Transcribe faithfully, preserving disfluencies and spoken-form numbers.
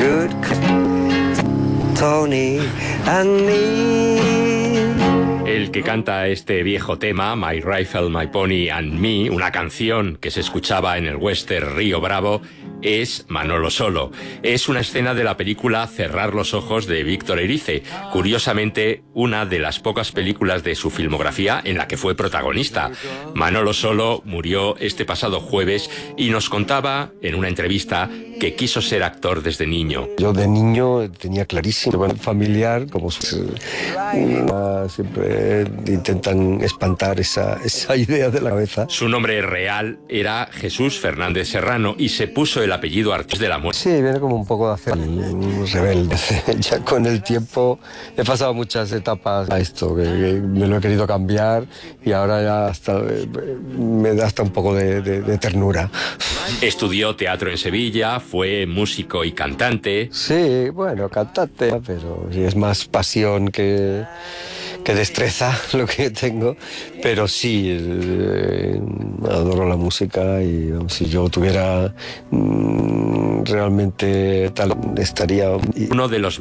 good Tony and me. El que canta este viejo tema, My Rifle, My Pony and Me, una canción que se escuchaba en el western Río Bravo, es Manolo Solo. Es una escena de la película Cerrar los ojos de Víctor Erice, curiosamente una de las pocas películas de su filmografía en la que fue protagonista. Manolo Solo murió este pasado jueves y nos contaba en una entrevista que quiso ser actor desde niño. Yo de niño tenía clarísimo, bueno, familiar, como su, uh, siempre intentan espantar esa, esa idea de la cabeza. Su nombre real era Jesús Fernández Serrano y se puso el apellido artístico de la muerte. Sí, viene como un poco de hacer un rebelde. Ya con el tiempo he pasado muchas etapas a esto, que, que me lo he querido cambiar y ahora ya hasta me da hasta un poco de, de, de ternura. Estudió teatro en Sevilla, fue músico y cantante. Sí, bueno, cantante, pero es más pasión que, que destreza lo que tengo, pero sí, eh, adoro la música y vamos, si yo tuviera mm, realmente tal, estaría... Uno de los